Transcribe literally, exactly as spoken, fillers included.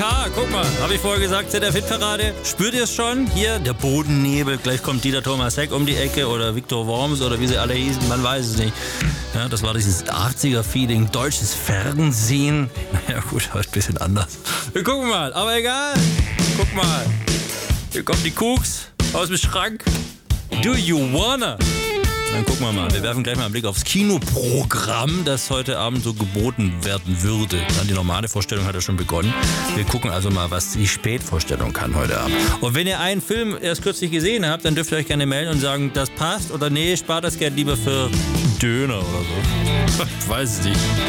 K, guck mal, habe ich vorher gesagt, Z D F-Hitparade. Spürt ihr es schon? Hier, der Bodennebel, gleich kommt Dieter Thomas Heck um die Ecke oder Viktor Worms oder wie sie alle hießen, man weiß es nicht. Ja, das war dieses achtziger-Feeling, deutsches Fernsehen. Naja gut, heute ein bisschen anders. Wir gucken mal, aber egal. Guck mal, hier kommt die Cooks aus dem Schrank. Do you wanna? Dann gucken wir mal. Wir werfen gleich mal einen Blick aufs Kinoprogramm, das heute Abend so geboten werden würde. Dann die normale Vorstellung hat ja schon begonnen. Wir gucken also mal, was die Spätvorstellung kann heute Abend. Und wenn ihr einen Film erst kürzlich gesehen habt, dann dürft ihr euch gerne melden und sagen, das passt oder nee, spart das Geld lieber für Döner oder so. Ich weiß es nicht.